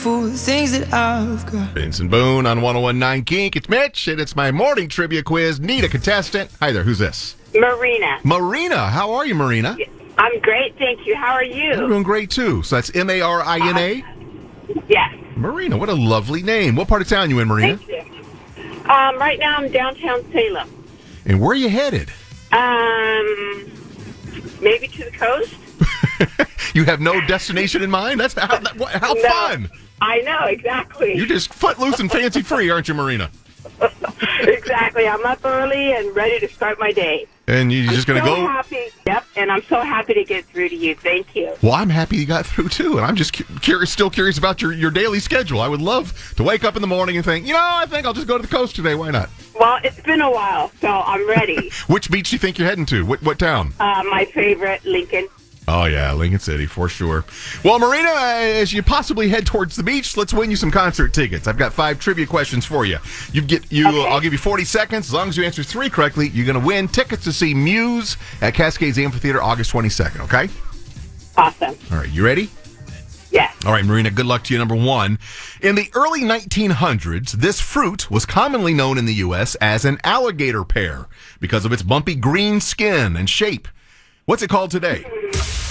for the things that I've got. Vince and Boone on 101.9 Geek. It's Mitch, and it's my morning trivia quiz. Need a contestant. Hi there, who's this? Marina. Marina. How are you, Marina? I'm great, thank you. How are I'm you? doing great, too. So that's Marina? Yes. Marina, what a lovely name. What part of town you in, Marina? Thank you. Right now I'm downtown Salem. And where are you headed? Maybe to the coast? You have no destination in mind? That's how No. fun. I know, exactly. You're just footloose and fancy free, aren't you, Marina? Exactly. I'm up early and ready to start my day. And you're just going to so go? Happy. Yep, and I'm so happy to get through to you. Thank you. Well, I'm happy you got through, too. And I'm just still curious about your daily schedule. I would love to wake up in the morning and think, I think I'll just go to the coast today. Why not? Well, it's been a while, so I'm ready. Which beach do you think you're heading to? What town? My favorite, Lincoln. Oh, yeah, Lincoln City, for sure. Well, Marina, as you possibly head towards the beach, let's win you some concert tickets. I've got 5 trivia questions for you. Okay. I'll give you 40 seconds. As long as you answer 3 correctly, you're going to win tickets to see Muse at Cascades Amphitheater August 22nd, okay? Awesome. All right, you ready? Yes. All right, Marina, good luck to you. Number 1. In the early 1900s, this fruit was commonly known in the U.S. as an alligator pear because of its bumpy green skin and shape. What's it called today?